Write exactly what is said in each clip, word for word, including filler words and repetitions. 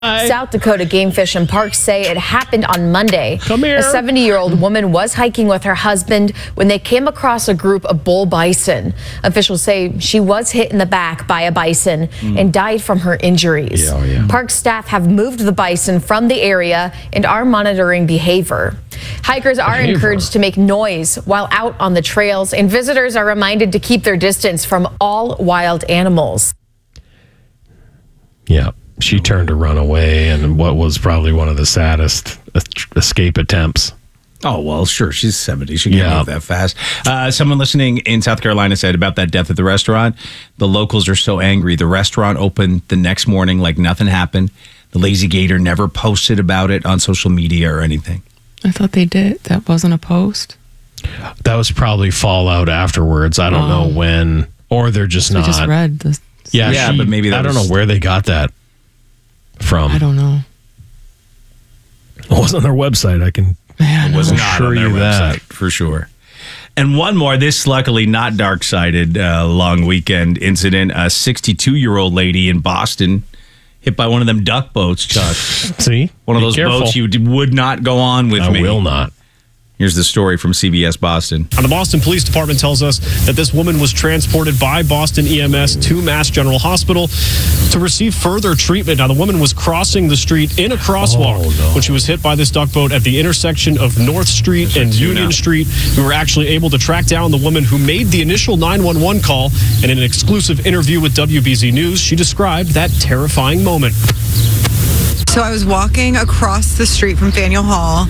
South Dakota Game Fish and Parks say it happened on Monday. Come here. A seventy-year-old woman was hiking with her husband when they came across a group of bull bison. Officials say she was hit in the back by a bison mm. and died from her injuries. Yeah, yeah. Park staff have moved the bison from the area and are monitoring behavior. Hikers are Behavior. encouraged to make noise while out on the trails, and visitors are reminded to keep their distance from all wild animals. Yeah. She turned to run away in what was probably one of the saddest escape attempts. Oh, well, sure. She's seventy. She can't Yeah. move that fast. Uh, someone listening in South Carolina said about that death at the restaurant, the locals are so angry. The restaurant opened the next morning like nothing happened. The Lazy Gator never posted about it on social media or anything. I thought they did. That wasn't a post. That was probably fallout afterwards. I don't Oh. know when, or they're just I not. just read this. Yeah, Yeah, she- but maybe that I don't was- know where they got that from. I don't know. It wasn't on their website. I can. Man, It was I'll not assure on their you website, that. for sure. And one more, this luckily not dark-sided uh, long weekend incident. A sixty-two-year-old lady in Boston hit by one of them duck boats, Chuck. See? One of Be those careful. boats you d- would not go on with I me. will not. Here's the story from C B S Boston. The Boston Police Department tells us that this woman was transported by Boston E M S to Mass General Hospital to receive further treatment. Now, the woman was crossing the street in a crosswalk Oh, no. when she was hit by this duck boat at the intersection of North Street and Union Street. We were actually able to track down the woman who made the initial nine one one call, and in an exclusive interview with W B Z News, she described that terrifying moment. So I was walking across the street from Faneuil Hall,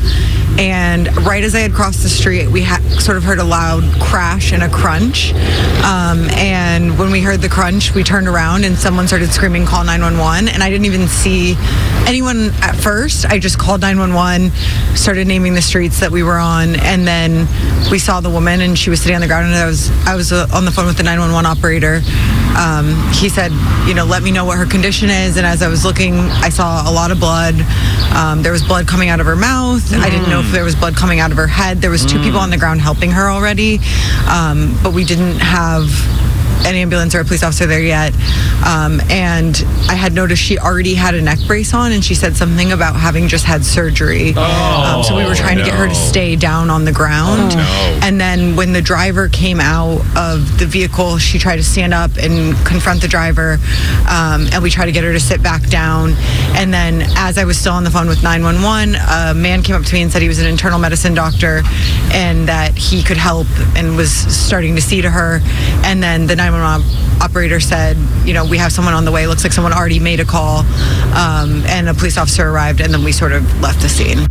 and right as I had crossed the street, we ha- sort of heard a loud crash and a crunch. Um, and when we heard the crunch, we turned around and someone started screaming, "Call nine one one." And I didn't even see anyone at first. I just called nine one one, started naming the streets that we were on, and then we saw the woman, and she was sitting on the ground, and I was I was uh, on the phone with the nine one one operator. Um, he said, you know, let me know what her condition is. And as I was looking, I saw a lot of blood. Um, there was blood coming out of her mouth. Mm. I didn't know if there was blood coming out of her head. There was two mm. people on the ground helping her already, um, but we didn't have an ambulance or a police officer there yet. Um, and I had noticed she already had a neck brace on, and she said something about having just had surgery. Oh, um, so we were trying no. to get her to stay down on the ground. Oh, no. And then when the driver came out of the vehicle, she tried to stand up and confront the driver. Um, and we tried to get her to sit back down. And then as I was still on the phone with nine one one, a man came up to me and said he was an internal medicine doctor and that he could help and was starting to see to her. And then the nine one one operator said, you know, we have someone on the way. Looks like someone already made a call. Um, and a police officer arrived, and then we sort of left the scene.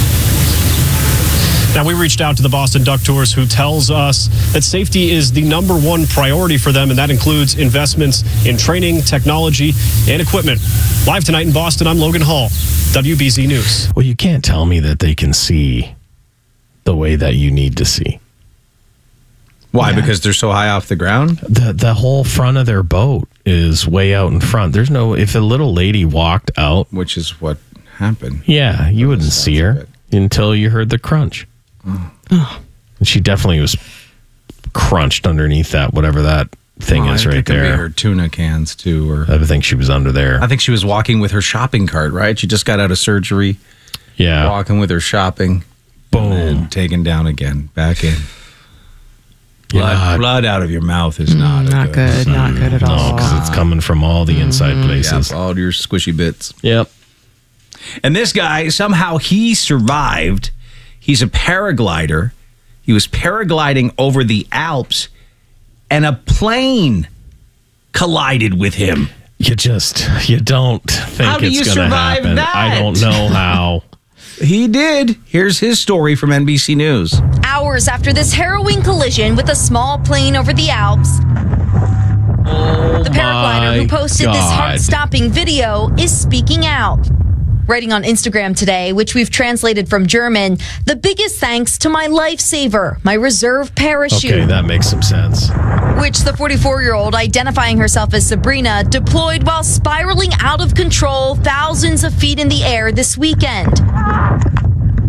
Now, we reached out to the Boston Duck Tours, who tells us that safety is the number one priority for them, and that includes investments in training, technology, and equipment. Live tonight in Boston, I'm Logan Hall, W B Z News. Well, you can't tell me that they can see the way that you need to see. Why? Yeah. Because they're so high off the ground? The the whole front of their boat is way out in front. There's no, if a little lady walked out, Which is what happened. yeah, you wouldn't see of her it. until you heard the crunch. Oh. And she definitely was crunched underneath that, whatever that thing Well, is I right think it'd be there. her tuna cans, too. Or I think she was under there. I think she was walking with her shopping cart, right? She just got out of surgery, Yeah. walking with her shopping. Boom. And taken down again, back in. Blood, Yeah. blood out of your mouth is not a Not good. Not good at No, all. because it's coming from all the inside places. Yeah, all your squishy bits. Yep. And this guy, somehow he survived. He's a paraglider. He was paragliding over the Alps, and a plane collided with him. You just, you don't think How do it's you going to survive happen. that? I don't know how. He did. Here's his story from N B C News. Hours after this harrowing collision with a small plane over the Alps, Oh the paraglider who posted this heart-stopping video is speaking out. Writing on Instagram today, which we've translated from German, the biggest thanks to my lifesaver, my reserve parachute. Okay, that makes some sense. Which the forty-four-year-old, identifying herself as Sabrina, deployed while spiraling out of control thousands of feet in the air this weekend.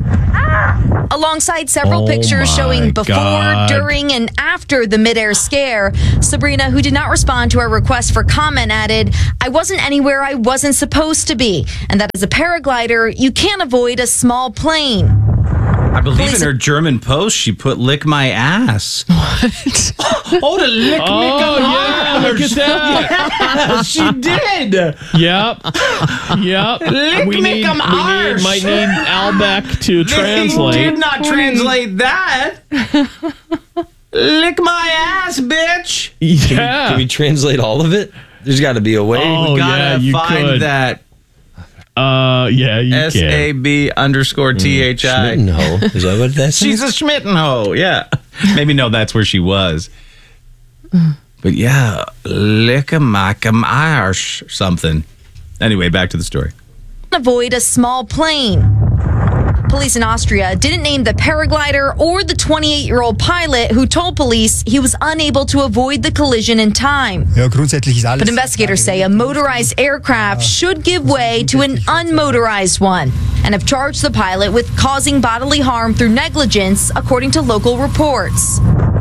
Alongside several Oh pictures my showing before, God. during, and after the midair scare, Sabrina, who did not respond to our request for comment, added, "I wasn't anywhere I wasn't supposed to be, and that as a paraglider, you can't avoid a small plane." I believe Police- in her German post, she put "lick my ass." What? Oh, to lick Oh, me yeah, look at that. She did. Yep. Yep. Lick we me need, come we need, arse. might need Albeck to They translate. did not translate that. Lick my ass, bitch. Yeah. Can we translate all of it? There's got to be a way. Oh, We gotta yeah, you find could. that Uh, yeah, you S can. A B underscore T H I. No, is that what that's? She's a Schmittenho, yeah. Maybe no, that's where she was. But yeah, lick a macam Irish something. Anyway, back to the story. Avoid a small plane. Police in Austria didn't name the paraglider or the twenty-eight-year-old pilot who told police he was unable to avoid the collision in time. But investigators say a motorized aircraft should give way to an unmotorized one and have charged the pilot with causing bodily harm through negligence, according to local reports.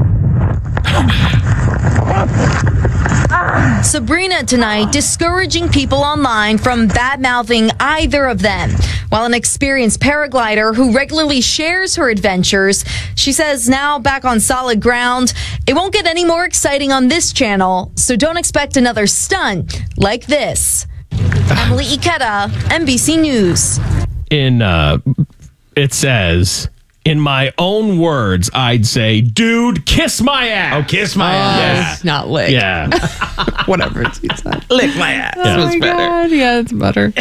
Sabrina tonight discouraging people online from bad-mouthing either of them. While an experienced paraglider who regularly shares her adventures, she says now back on solid ground, it won't get any more exciting on this channel, so don't expect another stunt like this. Emily Ikeda, N B C News. In, uh, it says, in my own words, I'd say, dude, kiss my ass. Oh, kiss my Oh, ass. it's not lick. Yeah. Whatever it's said. Lick my ass. Oh my God. Yeah, it's better.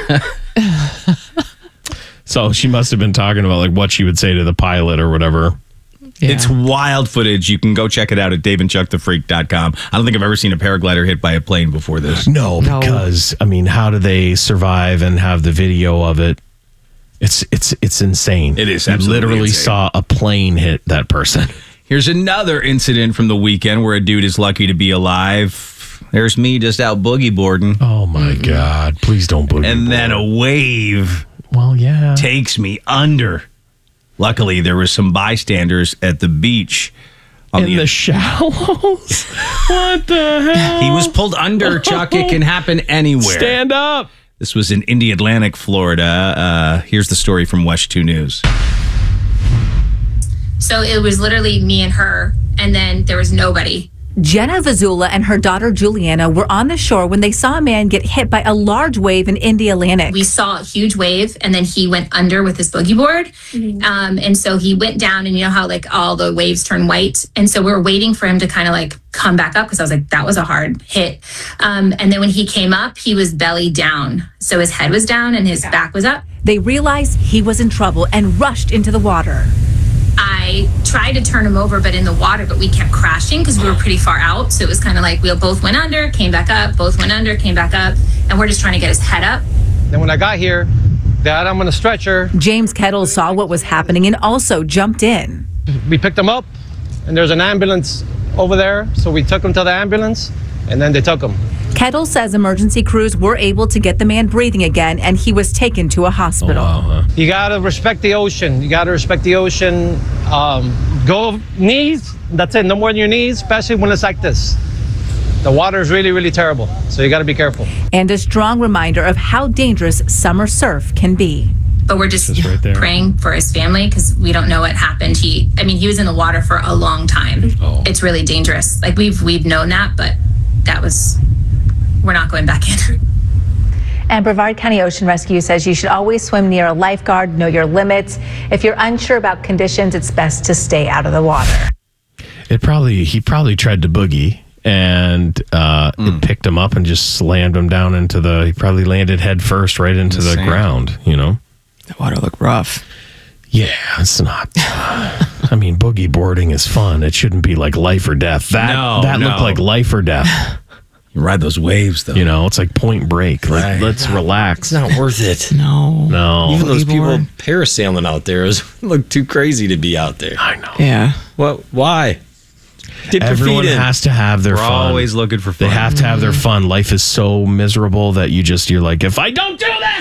So she must have been talking about like what she would say to the pilot or whatever. Yeah. It's wild footage. You can go check it out at dave and chuck the freak dot com. I don't think I've ever seen a paraglider hit by a plane before this. No, No. because I mean, how do they survive and have the video of it? It's it's it's insane. It is You absolutely literally insane. saw a plane hit that person. Here's another incident from the weekend where a dude is lucky to be alive. There's me just out boogie boarding. Oh my God! Please don't boogie. And then board. a wave well, yeah. takes me under. Luckily, there were some bystanders at the beach. On In the shallows. What the hell? he was pulled under, Chuck. It can happen anywhere. Stand up. This was in Indy Atlantic, Florida. Uh, here's the story from Wesh two News. So it was literally me and her, and then there was nobody. Jenna Vazula and her daughter Juliana were on the shore when they saw a man get hit by a large wave in Indy Atlantic. We saw a huge wave, and then he went under with his boogie board. Um, and so he went down, and you know how like all the waves turn white? And so we were waiting for him to kind of like come back up because I was like, that was a hard hit. Um, and then when he came up, he was belly down. So his head was down and his back was up. They realized he was in trouble and rushed into the water. I tried to turn him over, but in the water, but we kept crashing because we were pretty far out. So it was kind of like we both went under, came back up, both went under, came back up, and we're just trying to get his head up. Then when I got here, they had him on a stretcher. James Kettle saw what was happening and also jumped in. We picked him up, and there's an ambulance over there. So we took him to the ambulance, and then they took him. Kettle says emergency crews were able to get the man breathing again, and he was taken to a hospital. Oh, wow, huh? You gotta respect the ocean. You gotta respect the ocean. Um, go knees. That's it. No more than your knees, especially when it's like this. The water is really, really terrible. So you gotta be careful. And a strong reminder of how dangerous summer surf can be. But we're just Just right there. praying for his family because we don't know what happened. He, I mean, he was in the water for a long time. Oh. It's really dangerous. Like we've we've known that, but that was, we're not going back in. And Brevard County Ocean Rescue says you should always swim near a lifeguard, know your limits. If you're unsure about conditions, it's best to stay out of the water. It probably he probably tried to boogie and uh, it picked him up and just slammed him down into the. He probably landed head first right into the, sand. ground. You know. The water looked rough. Yeah, it's not. I mean, boogie boarding is fun. It shouldn't be like life or death. That No, that no. looked like life or death. You ride those waves, though. You know, it's like Point Break. Like, Right. let's relax. It's not worth it. No. No, Even those people Bodyboard. parasailing out there is look too crazy to be out there. I know. Yeah. What? Why? Dip your Everyone feet in. has to have their We're fun. always looking for fun. They have to have their fun. Life is so miserable that you just you're like, if I don't do this,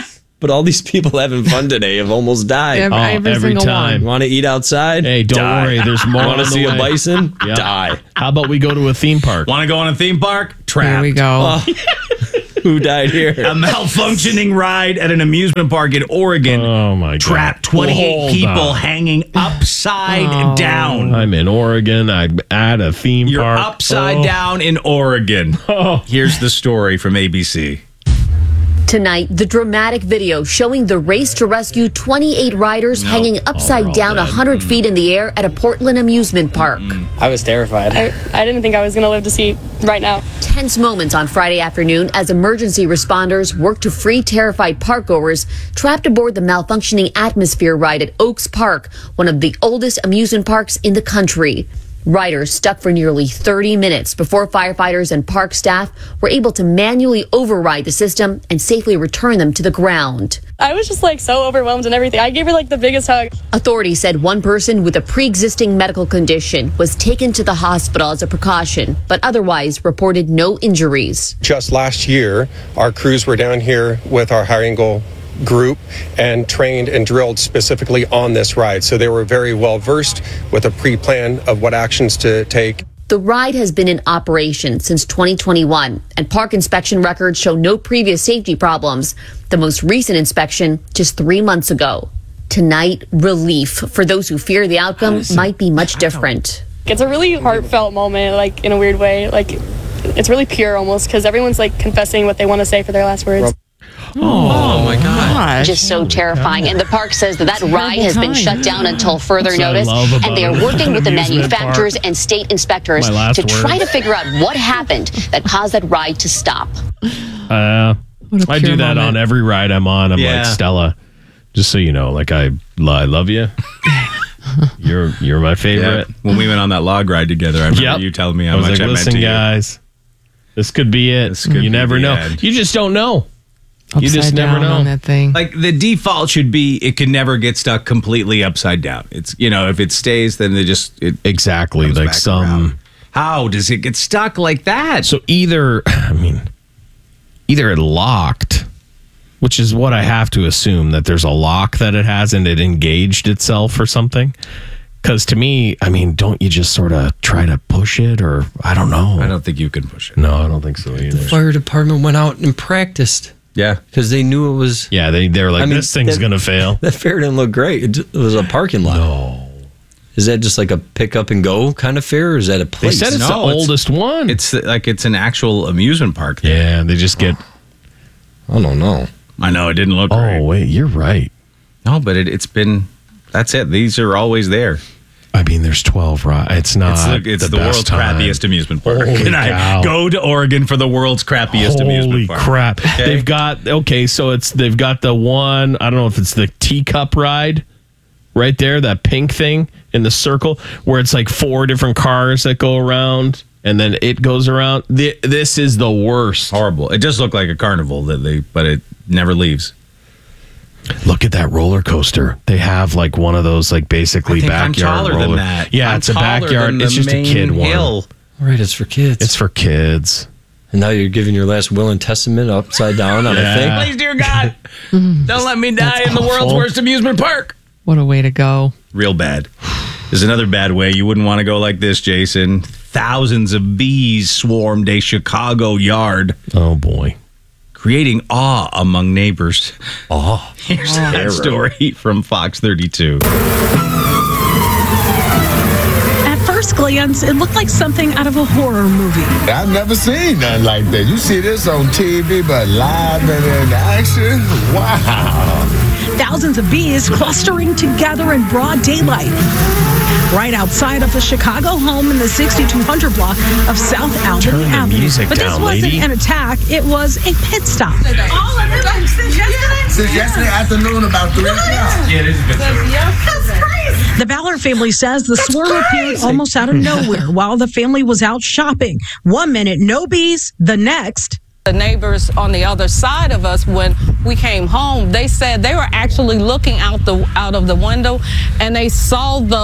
But all these people having fun today have almost died. Every, Oh, every, every single time. one. Want to eat outside? Hey, don't Die. worry. There's more. Want on to the see way. a bison? Yep. Die. How about we go to a theme park? Want to go on a theme park? Trapped. Here we go. Oh, who died here? A malfunctioning ride at an amusement park in Oregon. Oh my god! Trapped twenty-eight Hold people on. hanging upside Oh. down. I'm in Oregon. I'm at a theme You're park. upside Oh. down in Oregon. Here's the story from A B C. Tonight, the dramatic video showing the race to rescue twenty-eight riders hanging upside all down dead. one hundred feet in the air at a Portland amusement park. I was terrified. I, I didn't think I was going to live to see right now. Tense moments on Friday afternoon as emergency responders worked to free terrified parkgoers trapped aboard the malfunctioning Atmosphere ride at Oaks Park, one of the oldest amusement parks in the country. Riders stuck for nearly thirty minutes before firefighters and park staff were able to manually override the system and safely return them to the ground. I was just like so overwhelmed and everything. I gave her like the biggest hug. Authorities said one person with a pre-existing medical condition was taken to the hospital as a precaution, but otherwise reported no injuries. Just last year, our crews were down here with our high angle group and trained and drilled specifically on this ride. So they were very well versed with a pre-plan of what actions to take. The ride has been in operation since twenty twenty-one, and park inspection records show no previous safety problems. The most recent inspection just three months ago. Tonight, relief for those who fear the outcome might be much different. It's a really heartfelt moment, like in a weird way. Like it's really pure almost because everyone's like confessing what they want to say for their last words. Oh, my God. Just so terrifying. And the park says that that ride has been shut down until further That's what I notice. love about And they are working with the amusement manufacturers park. and state inspectors My last to try word. to figure out what happened that caused that ride to stop. Uh, What a I do pure that moment. on every ride I'm on. I'm Yeah. like, Stella, just so you know, like I, I love you. you're you're my Yeah. favorite. When we went on that log ride together, I remember Yep. you telling me I how was much like, I meant listen, to you. guys, this could be it. This could you be never the know. end. You just don't know. You Upside just never down know. on that thing. Like the default should be, it can never get stuck completely upside down. It's, you know, if it stays, then they just it Exactly, comes like back some. around. How does it get stuck like that? So either, I mean, either it locked, which is what I have to assume, that there's a lock that it has and it engaged itself or something. Because to me, I mean, don't you just sort of try to push it, or I don't know. I don't think you can push it. No, I don't think so either. Fire department went out and practiced Yeah. because they knew it was. Yeah, they they're like, I mean, this thing's that- gonna fail. That fair didn't look great. It, ju- it was a parking lot. No, Is that just like a pick up and go kind of fair, or is that a they place? said it's No, the it's- oldest one. It's like it's an actual amusement park there. Yeah, they just get. I don't know. I know it didn't look Oh great. wait, you're right. No, but it, it's been, that's it. These are always there. I mean, there's twelve. Right? It's not. It's the, it's the, the best world's time. crappiest amusement park. Holy and I cow. go to Oregon for the world's crappiest Holy amusement park. crap! Okay? They've got okay, so it's they've got the one. I don't know if it's the teacup ride, right there, that pink thing in the circle where it's like four different cars that go around, and then it goes around. The, this is the worst. Horrible. It just looked like a carnival that they, but it never leaves. Look at that roller coaster. They have like one of those, like basically I think I'm backyard taller roller. than that. Yeah, I'm it's a taller backyard. than It's the just a main kid one. hill. Right, it's for kids. It's for kids. And now you're giving your last will and testament upside down on Yeah. a thing. Please, dear God, don't let me die in the world's awful. worst amusement park. What a way to go. Real bad. There's another bad way. You wouldn't want to go like this, Jason. Thousands of bees swarmed a Chicago yard, Oh boy. creating awe among neighbors. Oh. Here's that story from Fox thirty-two. At first glance, it looked like something out of a horror movie. I've never seen nothing like that. You see this on T V, but live and in action, wow. Thousands of bees clustering together in broad daylight. Right outside of the Chicago home in the sixty-two hundred block of South Albany Turn the Avenue. music But this down, wasn't lady. an attack, it was a pit stop. Since yesterday afternoon about three o'clock. Yeah, this is The Ballard family says the swarm appeared almost out of nowhere while the family was out shopping. One minute, no bees. The next, the neighbors on the other side of us, when we came home, they said they were actually looking out the out of the window and they saw the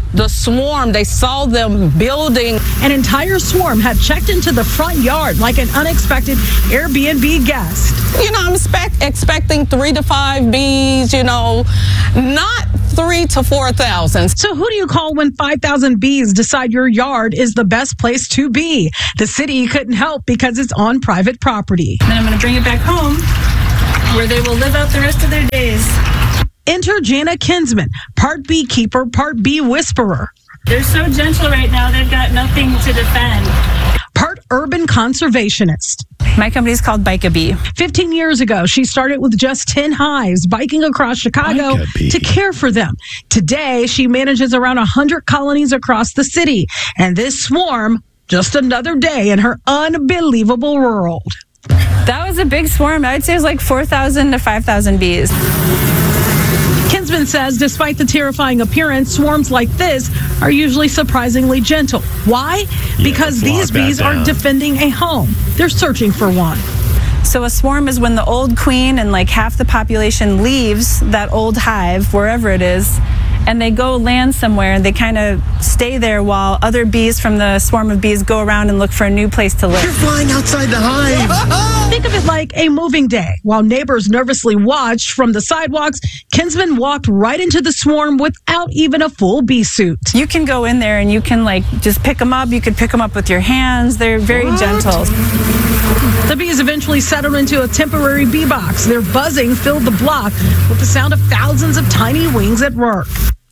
the swarm, they saw them building. An entire swarm had checked into the front yard like an unexpected Airbnb guest. You know, I'm expect, expecting three to five bees, you know, not three to four thousand. So who do you call when five thousand bees decide your yard is the best place to be? The city couldn't help because it's on private property. Then I'm going to bring it back home where they will live out the rest of their days. Enter Jana Kinsman, part beekeeper, part bee whisperer. They're so gentle right now, they've got nothing to defend. Part urban conservationist. My company is called Bike a Bee. fifteen years ago, she started with just ten hives, biking across Chicago to care for them. Today, she manages around one hundred colonies across the city. And this swarm, just another day in her unbelievable world. That was a big swarm. I would say it was like four thousand to five thousand bees. Kinsman says despite the terrifying appearance, swarms like this are usually surprisingly gentle. Why? Yeah, because these bees down. are defending a home. They're searching for one. So a swarm is when the old queen and like half the population leaves that old hive, wherever it is, and they go land somewhere and they kind of stay there while other bees from the swarm of bees go around and look for a new place to live. You're flying outside the hive. Think of it like a moving day. While neighbors nervously watched from the sidewalks, Kinsman walked right into the swarm without even a full bee suit. You can go in there and you can like just pick them up. You could pick them up with your hands. They're very What? gentle. The bees eventually settled into a temporary bee box. Their buzzing filled the block with the sound of thousands of tiny wings at work.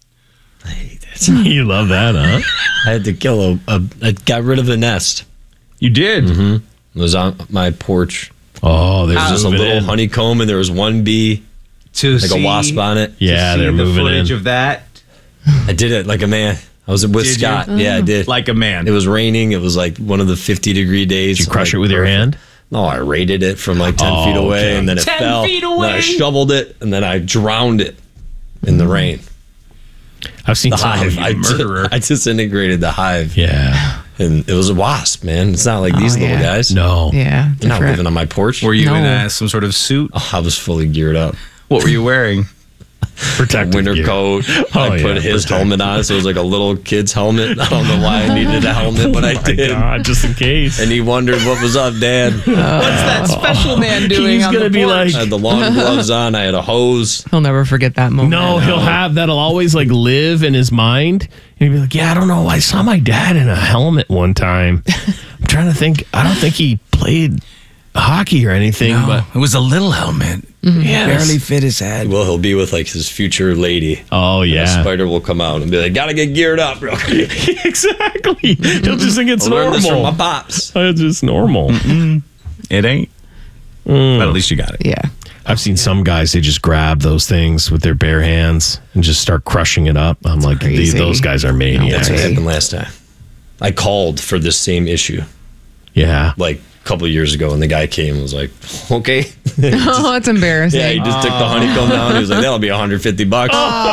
You love that, huh? I had to kill a, a. I got rid of the nest. You did? Mm-hmm. It was on my porch. Oh, there's just a moving little in. honeycomb, and there was one bee, to like see, a wasp on it. Yeah, to see they're the moving footage in. of that. I did it like a man. I was with Did you? Scott. Yeah, I did. Like a man. It was raining. It was like one of the fifty degree days. Did you crush Like, it with your perfect. hand? No, I raided it from like ten Oh, feet away, okay. and then it ten fell. feet And then I away? shoveled it, and then I drowned it in the rain. I've seen The some hive. you I, murderer. di- I disintegrated the hive. Yeah. And it was a wasp, man. It's not like these Oh, little yeah. guys. No. Yeah. They're not different. living on my porch. Were you No. in uh, some sort of suit? Oh, I was fully geared up. What were you wearing? Protective winter gear. coat. Oh, I put yeah, his protect- helmet on, so it was like a little kid's helmet. I don't know why I needed a helmet, but I Oh my did. God, just in case. And he wondered what was up, Dad. What's that special man doing He's on gonna the be porch? like- I had the long gloves on. I had a hose. He'll never forget that moment. No, he'll have that'll always like live in his mind. And he'll be like, yeah, I don't know. I saw my dad in a helmet one time. I'm trying to think. I don't think he played hockey or anything, but it was a little helmet. yeah, Barely fit his head. Well, he'll be with like his future lady. Oh And a yeah, spider will come out and be like, "Gotta get geared up, real quick." exactly. He'll just think it's I learned this from normal. my pops. It's just normal. It ain't. Mm. But at least you got it. Yeah. I've seen some guys, they just grab those things with their bare hands and just start crushing it up. I'm like, these, crazy. those guys are That's maniacs. what happened last time. I called for this same issue Yeah. like a couple of years ago, and the guy came and was like, "Okay." Oh, that's embarrassing. Yeah, he just took the honeycomb down. He was like, "That'll be one hundred fifty bucks."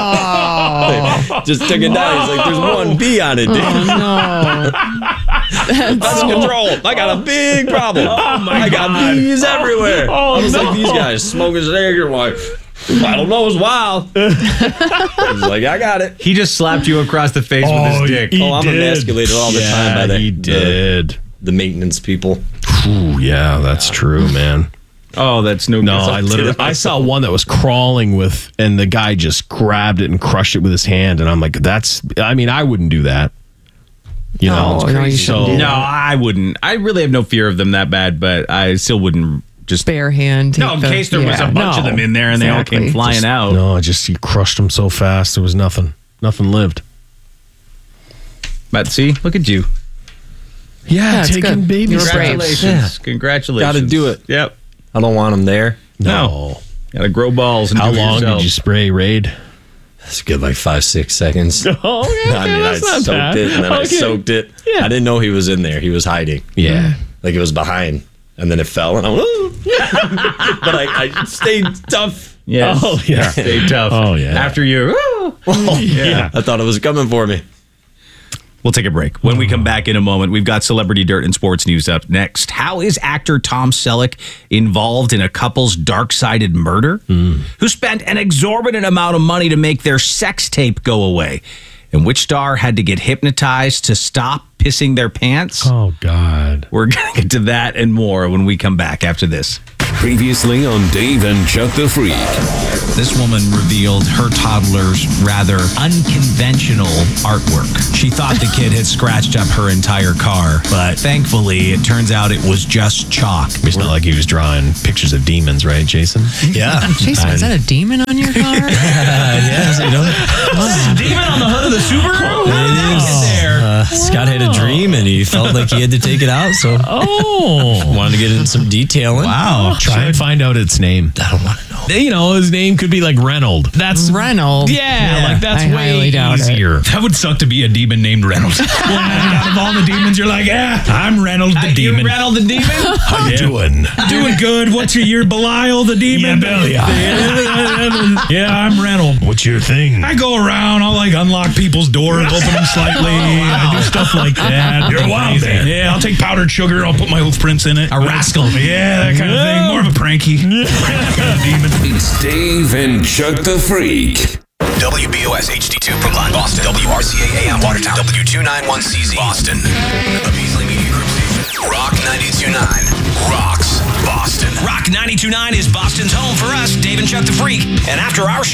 Oh, Just took it down. He's like, "There's one bee on it, dude." no. That's control. I got a big problem. I got bees everywhere. Oh, I was no. like, these guys smoking cigarettes. Like, I don't know, it's wild. I was like, I got it. He just slapped you across the face with Oh, his dick. he oh, I'm did. emasculated all the Yeah, time by the, he did. the, the maintenance people. Ooh, yeah, that's true, man. Oh, that's no good. No, I literally I saw one that was crawling with, and the guy just grabbed it and crushed it with his hand, and I'm like, that's. I mean, I wouldn't do that. You know, No, no, you shouldn't do No, that. I wouldn't. I really have no fear of them that bad, but I still wouldn't just. Bare hand. No, take in the- case there was yeah, a bunch no, of them in there and they all exactly. came flying Just- out. No, I just he crushed them so fast. There was nothing. Nothing lived. But see, look at you. Yeah, it's taking good. baby You were steps. brave. Congratulations. Congratulations. Got to do it. Yep. I don't want them there. No. Got to grow balls and How do it long yourself. did you spray Raid? It's good, like five, six seconds. Oh, okay, I mean, I that's not soaked bad. it and then I Okay. soaked it. Yeah. I didn't know he was in there. He was hiding. Yeah. Like it was behind. And then it fell and I went, "Ooh." But I, I stayed tough. Yes. Oh, yeah. Stay tough. Oh, yeah. After you. Oh, Yeah. I thought it was coming for me. We'll take a break. When we come back in a moment, we've got celebrity dirt and sports news up next. How is actor Tom Selleck involved in a couple's dark-sided murder? Mm. Who spent an exorbitant amount of money to make their sex tape go away? And which star had to get hypnotized to stop pissing their pants? Oh, God. We're going to get to that and more when we come back after this. Previously on Dave and Chuck the Freak. This woman revealed her toddler's rather unconventional artwork. She thought the kid had scratched up her entire car, but thankfully it turns out it was just chalk. It's not like he was drawing pictures of demons, right, Jason? Yeah. Jason, is that a demon on your car? Yes, you know. Demon on the hood of the Subaru? It is. Uh, Scott had a dream and he felt like he had to take it out, so Oh. wanted to get in some detailing. Wow. Try and find out its name. I don't want to know. You know, his name could be like Reynold. That's Reynolds. Yeah, Yeah, like that's I highly way doubt it. easier. That would suck to be a demon named Reynolds. Out of all the demons, you're like, yeah, I'm Reynolds the demon. You're Reynolds the demon? How you doing? Doing good. What's your year, Belial the demon? Yeah, Yeah, I'm Reynolds. What's your thing? I go around, I'll like unlock people's doors, open them slightly. I do stuff like that. You're wild, man. Yeah, I'll take powdered sugar, I'll put my hoof prints in it. A rascal. Yeah, that kind of thing. More of a pranky. Pranky kind of demon. It's Dave and Chuck the Freak. W B O S H D two Brookline, Boston. W R C A A M Watertown. W two ninety-one C Z Boston. A Beasley Media Group station. Rock ninety-two point nine rocks Boston. Rock ninety-two point nine is Boston's home for us, Dave and Chuck the Freak. And after our show,